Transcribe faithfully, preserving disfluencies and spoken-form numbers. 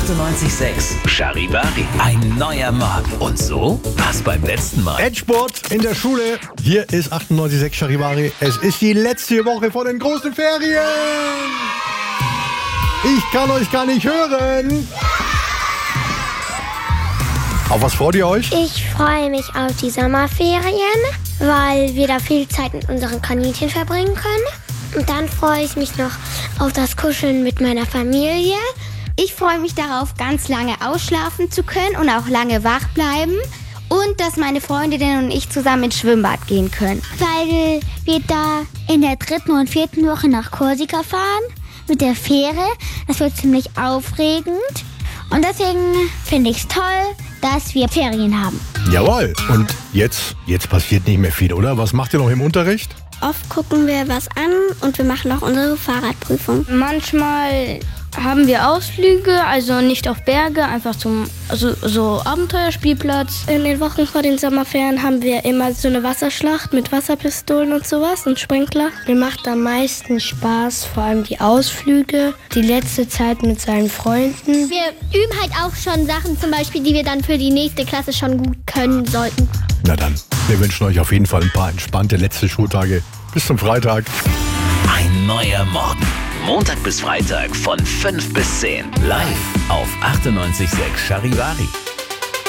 achtundneunzig Komma sechs Charivari. Ein neuer Morgen. Und so war's beim letzten Mal. Endspurt in der Schule. Hier ist achtundneunzig Komma sechs Charivari. Es ist die letzte Woche vor den großen Ferien. Ich kann euch gar nicht hören. Auf was freut ihr euch? Ich freue mich auf die Sommerferien, weil wir da viel Zeit mit unseren Kaninchen verbringen können. Und dann freue ich mich noch auf das Kuscheln mit meiner Familie. Ich freue mich darauf, ganz lange ausschlafen zu können und auch lange wach bleiben. Und dass meine Freundinnen und ich zusammen ins Schwimmbad gehen können. Weil wir da in der dritten und vierten Woche nach Korsika fahren mit der Fähre. Das wird ziemlich aufregend. Und deswegen finde ich es toll, dass wir Ferien haben. Jawohl. Und jetzt, jetzt passiert nicht mehr viel, oder? Was macht ihr noch im Unterricht? Oft gucken wir was an und wir machen auch unsere Fahrradprüfung. Manchmal haben wir Ausflüge, also nicht auf Berge, einfach zum also so Abenteuerspielplatz. In den Wochen vor den Sommerferien haben wir immer so eine Wasserschlacht mit Wasserpistolen und sowas und Sprinkler. Mir macht am meisten Spaß, vor allem die Ausflüge, die letzte Zeit mit seinen Freunden. Wir üben halt auch schon Sachen, zum Beispiel, die wir dann für die nächste Klasse schon gut können sollten. Na dann, wir wünschen euch auf jeden Fall ein paar entspannte letzte Schultage. Bis zum Freitag. Ein neuer Morgen. Montag bis Freitag von fünf bis zehn. Live auf achtundneunzig Komma sechs Charivari.